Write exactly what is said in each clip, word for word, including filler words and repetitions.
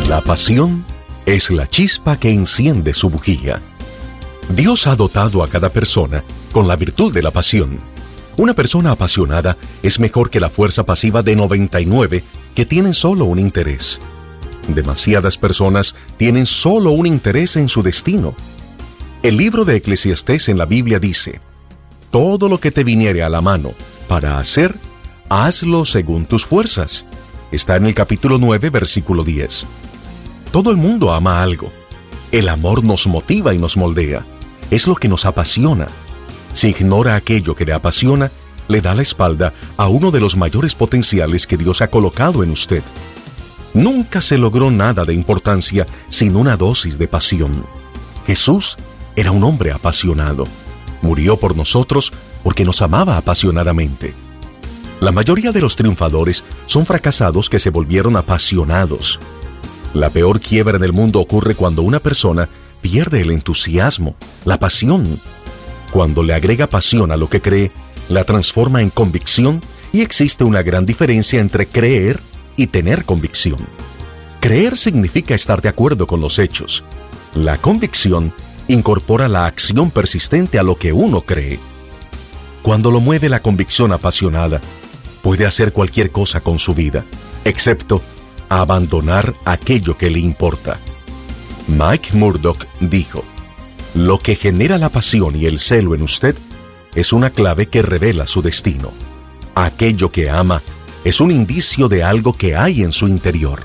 La pasión es la chispa que enciende su bujía. Dios ha dotado a cada persona con la virtud de la pasión. Una persona apasionada es mejor que la fuerza pasiva de noventa y nueve que tienen solo un interés. Demasiadas personas tienen solo un interés en su destino. El libro de Eclesiastés en la Biblia dice: todo lo que te viniere a la mano para hacer, hazlo según tus fuerzas. Está en el capítulo nueve, versículo diez. Todo el mundo ama algo. El amor nos motiva y nos moldea. Es lo que nos apasiona. Si ignora aquello que le apasiona, le da la espalda a uno de los mayores potenciales que Dios ha colocado en usted. Nunca se logró nada de importancia sin una dosis de pasión. Jesús era un hombre apasionado. Murió por nosotros porque nos amaba apasionadamente. La mayoría de los triunfadores son fracasados que se volvieron apasionados. La peor quiebra en el mundo ocurre cuando una persona pierde el entusiasmo, la pasión. Cuando le agrega pasión a lo que cree, la transforma en convicción, y existe una gran diferencia entre creer y tener convicción. Creer significa estar de acuerdo con los hechos. La convicción incorpora la acción persistente a lo que uno cree. Cuando lo mueve la convicción apasionada, puede hacer cualquier cosa con su vida, excepto abandonar aquello que le importa. Mike Murdock dijo: lo que genera la pasión y el celo en usted es una clave que revela su destino. Aquello que ama es un indicio de algo que hay en su interior.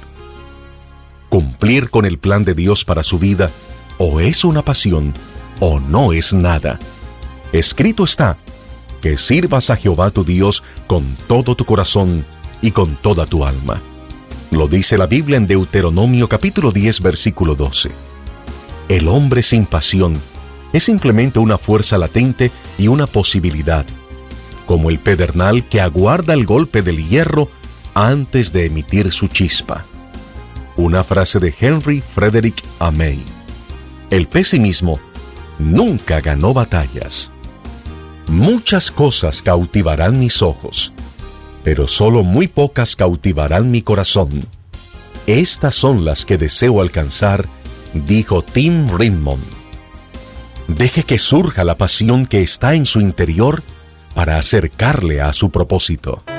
Cumplir con el plan de Dios para su vida o es una pasión o no es nada. Escrito está que sirvas a Jehová tu Dios con todo tu corazón y con toda tu alma. Lo dice la Biblia en Deuteronomio capítulo diez, versículo doce. El hombre sin pasión es simplemente una fuerza latente y una posibilidad, como el pedernal que aguarda el golpe del hierro antes de emitir su chispa. Una frase de Henry Frederick Amey. El pesimismo nunca ganó batallas. Muchas cosas cautivarán mis ojos, pero solo muy pocas cautivarán mi corazón. Estas son las que deseo alcanzar, dijo Tim Ridmond. Deje que surja la pasión que está en su interior para acercarle a su propósito.